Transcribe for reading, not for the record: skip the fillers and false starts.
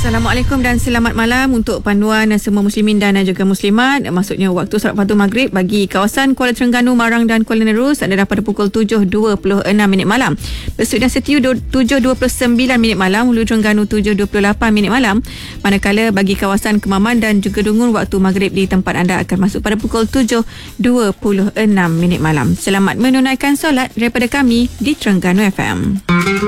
Assalamualaikum dan selamat malam untuk panduan semua muslimin dan juga muslimat. Maksudnya waktu solat fardu maghrib bagi kawasan Kuala Terengganu, Marang dan Kuala Nerus adalah pada pukul 7.26 malam. Besut dan Setiu 7.29 malam, Hulu Terengganu 7.28 malam. Manakala bagi kawasan Kemaman dan juga Dungun, waktu maghrib di tempat anda akan masuk pada pukul 7.26 malam. Selamat menunaikan solat daripada kami di Terengganu FM.